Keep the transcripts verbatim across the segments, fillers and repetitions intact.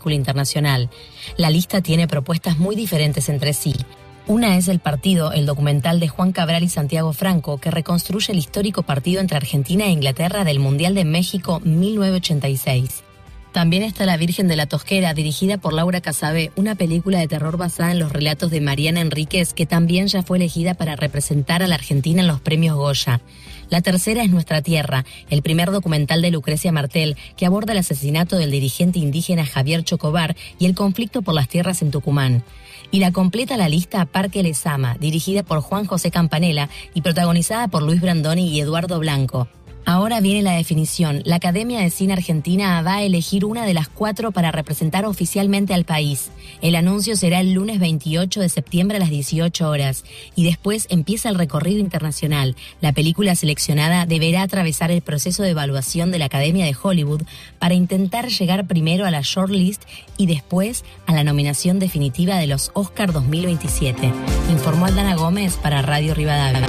internacional. La lista tiene propuestas muy diferentes entre sí. Una es El Partido, el documental de Juan Cabral y Santiago Franco, que reconstruye el histórico partido entre Argentina e Inglaterra del Mundial de México mil novecientos ochenta y seis. También está La Virgen de la Tosquera, dirigida por Laura Casabé, una película de terror basada en los relatos de Mariana Enríquez, que también ya fue elegida para representar a la Argentina en los premios Goya. La tercera es Nuestra Tierra, el primer documental de Lucrecia Martel, que aborda el asesinato del dirigente indígena Javier Chocobar y el conflicto por las tierras en Tucumán. Y la completa la lista Parque Lezama, dirigida por Juan José Campanella y protagonizada por Luis Brandoni y Eduardo Blanco. Ahora viene la definición. La Academia de Cine Argentina va a elegir una de las cuatro para representar oficialmente al país. El anuncio será el lunes veintiocho de septiembre a las dieciocho horas. Y después empieza el recorrido internacional. La película seleccionada deberá atravesar el proceso de evaluación de la Academia de Hollywood para intentar llegar primero a la shortlist y después a la nominación definitiva de los Oscar dos mil veintisiete. Informó Aldana Gómez para Radio Rivadavia.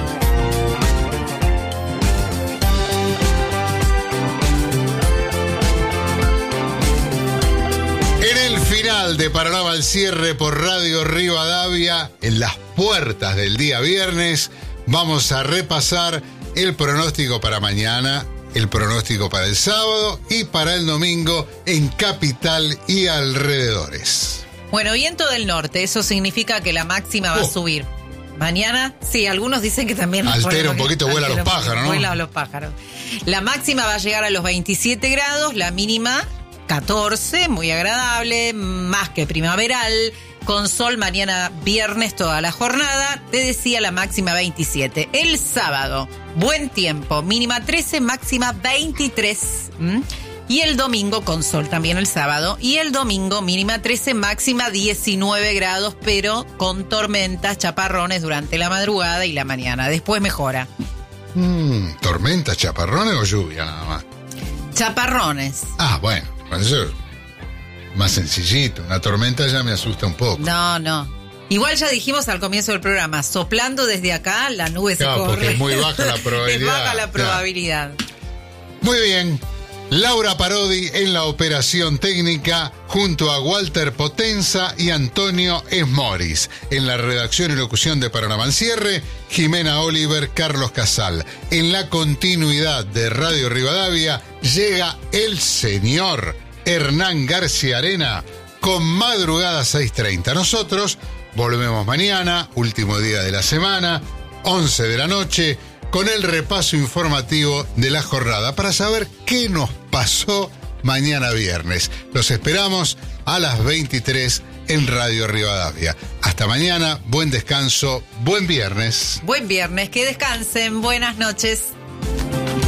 Final de Panorama al Cierre por Radio Rivadavia, en las puertas del día viernes, vamos a repasar el pronóstico para mañana, el pronóstico para el sábado y para el domingo en Capital y alrededores. Bueno, viento del norte, eso significa que la máxima va oh. a subir. Mañana, sí, algunos dicen que también... Altera un poquito, vuela a los pájaros, ¿no? Vuela a los pájaros. La máxima va a llegar a los veintisiete grados, la mínima... catorce, muy agradable, más que primaveral, con sol mañana viernes toda la jornada. Te decía la máxima veintisiete. El sábado, buen tiempo, mínima trece, máxima veintitrés. ¿Mm? Y el domingo con sol también el sábado. Y el domingo mínima trece, máxima diecinueve grados, pero con tormentas, chaparrones durante la madrugada y la mañana. Después mejora. Mm, ¿Tormentas, chaparrones o lluvia nada más? Chaparrones. Ah, bueno. Eso más sencillito. Una tormenta ya me asusta un poco. No, no. Igual ya dijimos al comienzo del programa, soplando desde acá, la nube claro, se corre. Porque es muy baja la probabilidad. Es baja la probabilidad. Claro. Muy bien. Laura Parodi en la operación técnica, junto a Walter Potenza y Antonio Esmoris. En la redacción y locución de Panorama al Cierre, Jimena Oliver, Carlos Casal. En la continuidad de Radio Rivadavia, llega el señor Hernán García Arena con Madrugada seis treinta. Nosotros volvemos mañana, último día de la semana, once de la noche, con el repaso informativo de la jornada para saber qué nos pasó mañana viernes. Los esperamos a las veintitrés en Radio Rivadavia. Hasta mañana, buen descanso, buen viernes. Buen viernes, que descansen, buenas noches.